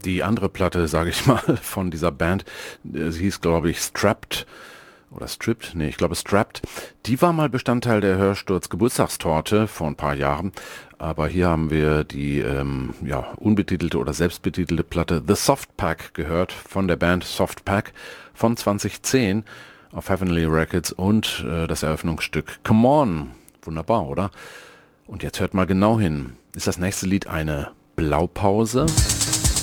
Die andere Platte, sage ich mal, von dieser Band, sie hieß, glaube ich, Strapped oder Stripped, nee, ich glaube Strapped. Die war mal Bestandteil der Hörsturz Geburtstagstorte vor ein paar Jahren. Aber hier haben wir die ja, unbetitelte oder selbstbetitelte Platte The Soft Pack gehört von der Band Soft Pack von 2010 auf Heavenly Records und das Eröffnungsstück Come On. Wunderbar, oder? Und jetzt hört mal genau hin. Ist das nächste Lied eine Blaupause?